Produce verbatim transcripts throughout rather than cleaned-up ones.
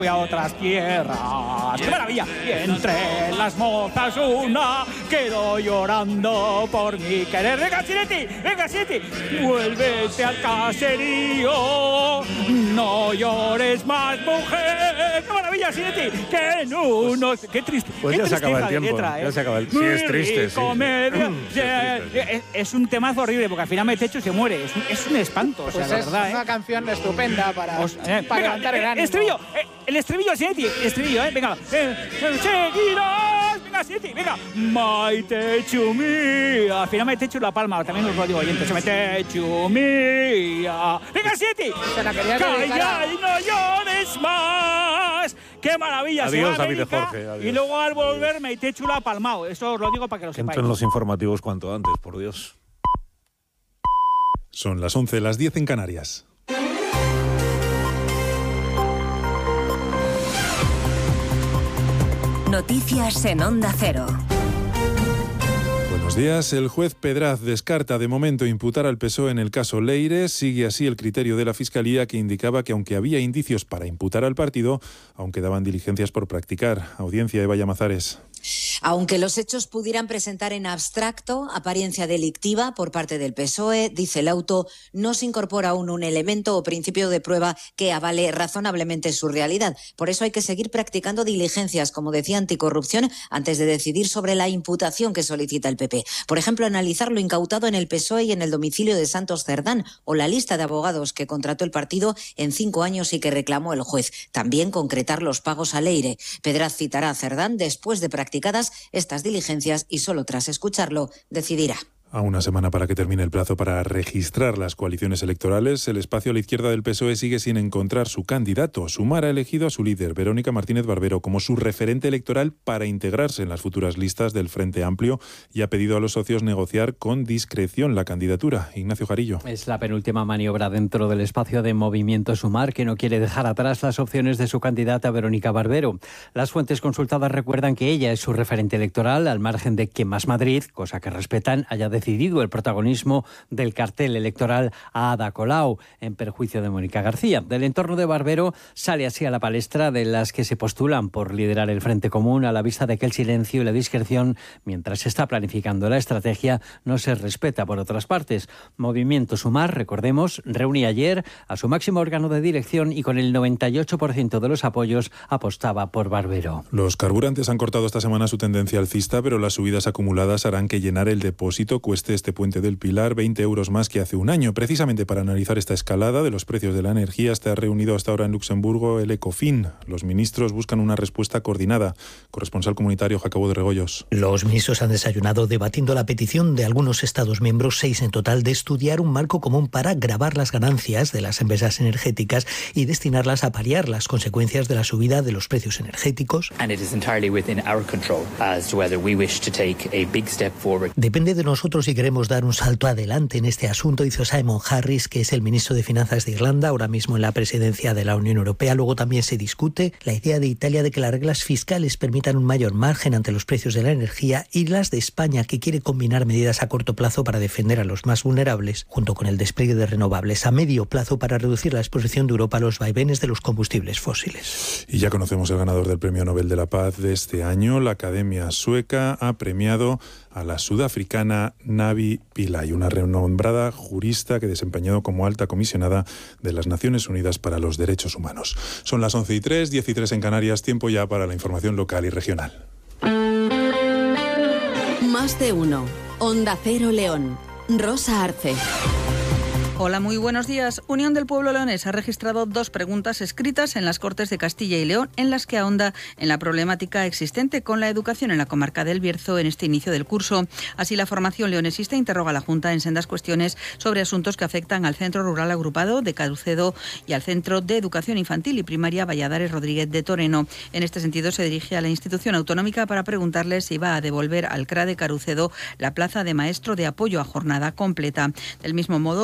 Voy a otras tierras, ¡qué maravilla! Y entre las mozas una quedó llorando por mi querer. ¡Venga, Sinetti! ¡Venga, Sinetti! ¡Vuélvete al caserío! ¡No llores más, mujer! ¡Qué maravilla, Sinetti! ¡Que no! no ¡Qué triste! Pues qué ya se acaba el tiempo. Letra, ¿eh? Ya se acaba el tiempo. Sí, es triste, sí. Comedia. Sí, sí, es, triste, sí. Es un temazo horrible, porque al final me techo y se muere. Es un, es un espanto, pues o sea, es la verdad, una ¿eh? canción estupenda para, Os, eh, para venga, levantar el ánimo. Estribillo, eh, el estribillo, Sinetti, el estribillo, ¿eh? Venga, eh, seguirás, venga, Sinetti, venga. Maite chumía. Al final me techo la palma, también os lo digo oyentes. Maite chumía. Venga, Sinetti. Calla y no llores más. ¡Qué maravilla! Adiós, se va David de América, Jorge. Adiós. Y luego al volver me techo la palmao. Eso os lo digo para que lo sepáis. Entren los informativos cuanto antes, por Dios. Son las once, las diez en Canarias. Noticias en Onda Cero. Buenos días. El juez Pedraz descarta de momento imputar al P S O E en el caso Leire. Sigue así el criterio de la Fiscalía, que indicaba que aunque había indicios para imputar al partido, aún quedaban diligencias por practicar. Audiencia, Eva Llamazares. Aunque los hechos pudieran presentar en abstracto apariencia delictiva por parte del P S O E, dice el auto, no se incorpora aún un elemento o principio de prueba que avale razonablemente su realidad. Por eso hay que seguir practicando diligencias, como decía Anticorrupción, antes de decidir sobre la imputación que solicita el P P. Por ejemplo, analizar lo incautado en el P S O E y en el domicilio de Santos Cerdán, o la lista de abogados que contrató el partido en cinco años y que reclamó el juez. También concretar los pagos a Leire. Pedraz citará a Cerdán después de practicadas estas diligencias y solo tras escucharlo decidirá. A una semana para que termine el plazo para registrar las coaliciones electorales, el espacio a la izquierda del P S O E sigue sin encontrar su candidato. Sumar ha elegido a su líder, Verónica Martínez Barbero, como su referente electoral para integrarse en las futuras listas del Frente Amplio y ha pedido a los socios negociar con discreción la candidatura. Ignacio Jarillo. Es la penúltima maniobra dentro del espacio de Movimiento Sumar, que no quiere dejar atrás las opciones de su candidata Verónica Barbero. Las fuentes consultadas recuerdan que ella es su referente electoral, al margen de que Más Madrid, cosa que respetan, haya decidido decidido el protagonismo del cartel electoral a Ada Colau, en perjuicio de Mónica García. Del entorno de Barbero sale así a la palestra de las que se postulan por liderar el Frente Común, a la vista de que el silencio y la discreción, mientras se está planificando la estrategia, no se respeta por otras partes. Movimiento Sumar, recordemos, reunía ayer a su máximo órgano de dirección y con el noventa y ocho por ciento de los apoyos apostaba por Barbero. Los carburantes han cortado esta semana su tendencia alcista, pero las subidas acumuladas harán que llenar el depósito cueste este puente del Pilar veinte euros más que hace un año. Precisamente para analizar esta escalada de los precios de la energía está reunido hasta ahora en Luxemburgo el Ecofin. Los ministros buscan una respuesta coordinada. Corresponsal comunitario Jacobo de Regoyos. Los ministros han desayunado debatiendo la petición de algunos Estados miembros, seis en total, de estudiar un marco común para gravar las ganancias de las empresas energéticas y destinarlas a paliar las consecuencias de la subida de los precios energéticos. Depende de nosotros si queremos dar un salto adelante en este asunto, hizo Simon Harris, que es el ministro de Finanzas de Irlanda, ahora mismo en la presidencia de la Unión Europea. Luego también se discute la idea de Italia de que las reglas fiscales permitan un mayor margen ante los precios de la energía y las de España, que quiere combinar medidas a corto plazo para defender a los más vulnerables, junto con el despliegue de renovables a medio plazo para reducir la exposición de Europa a los vaivenes de los combustibles fósiles. Y ya conocemos el ganador del Premio Nobel de la Paz de este año. La Academia Sueca ha premiado a la sudafricana Navi Pillay, una renombrada jurista que desempeñado como alta comisionada de las Naciones Unidas para los Derechos Humanos. Son las once y tres, diez y tres en Canarias, tiempo ya para la información local y regional. Más de uno. Onda Cero León. Rosa Arce. Hola, muy buenos días. Unión del Pueblo Leonés ha registrado dos preguntas escritas en las Cortes de Castilla y León en las que ahonda en la problemática existente con la educación en la comarca del Bierzo en este inicio del curso. Así, la formación leonesista interroga a la Junta en sendas cuestiones sobre asuntos que afectan al Centro Rural Agrupado de Carucedo y al Centro de Educación Infantil y Primaria Valladares Rodríguez de Toreno. En este sentido, se dirige a la institución autonómica para preguntarle si va a devolver al C R A de Carucedo la plaza de maestro de apoyo a jornada completa. Del mismo modo, U P L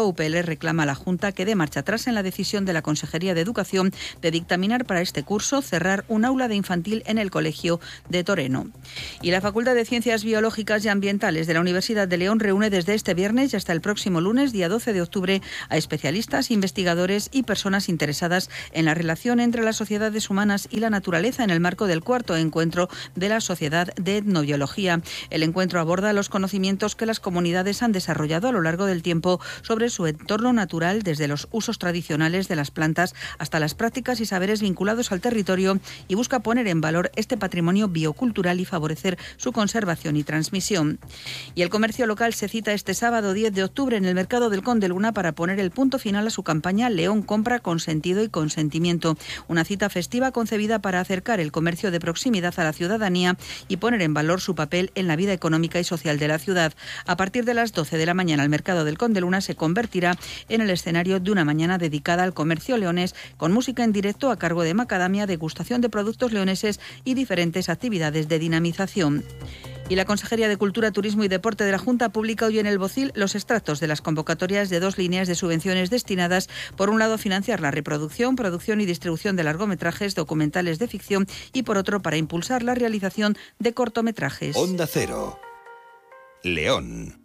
reclama a la Junta que dé marcha atrás en la decisión de la Consejería de Educación de dictaminar para este curso cerrar un aula de infantil en el Colegio de Toreno. Y la Facultad de Ciencias Biológicas y Ambientales de la Universidad de León reúne desde este viernes y hasta el próximo lunes, día doce de octubre, a especialistas, investigadores y personas interesadas en la relación entre las sociedades humanas y la naturaleza en el marco del cuarto encuentro de la Sociedad de Etnobiología. El encuentro aborda los conocimientos que las comunidades han desarrollado a lo largo del tiempo sobre su entorno natural, desde los usos tradicionales de las plantas hasta las prácticas y saberes vinculados al territorio, y busca poner en valor este patrimonio biocultural y favorecer su conservación y transmisión. Y el comercio local se cita este sábado diez de octubre en el Mercado del Conde Luna para poner el punto final a su campaña León compra con sentido y consentimiento, una cita festiva concebida para acercar el comercio de proximidad a la ciudadanía y poner en valor su papel en la vida económica y social de la ciudad. A partir de las doce de la mañana, el Mercado del Conde Luna se convertirá en el escenario de una mañana dedicada al comercio leonés, con música en directo a cargo de Macadamia, degustación de productos leoneses y diferentes actividades de dinamización. Y la Consejería de Cultura, Turismo y Deporte de la Junta publica hoy en el Bocil los extractos de las convocatorias de dos líneas de subvenciones destinadas, por un lado, a financiar la reproducción, producción y distribución de largometrajes, documentales de ficción, y por otro, para impulsar la realización de cortometrajes. Onda Cero. León.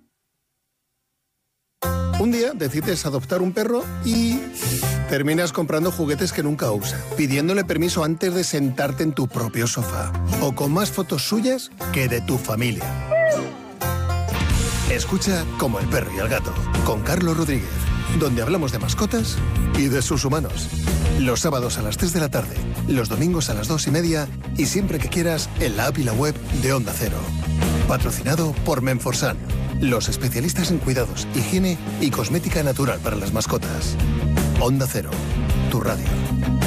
Un día decides adoptar un perro y terminas comprando juguetes que nunca usa, pidiéndole permiso antes de sentarte en tu propio sofá, o con más fotos suyas que de tu familia. Escucha Como el perro y el gato, con Carlos Rodríguez, donde hablamos de mascotas y de sus humanos. Los sábados a las tres de la tarde, los domingos a las dos y media, y siempre que quieras en la app y la web de Onda Cero. Patrocinado por Menforsan, los especialistas en cuidados, higiene y cosmética natural para las mascotas. Onda Cero, tu radio.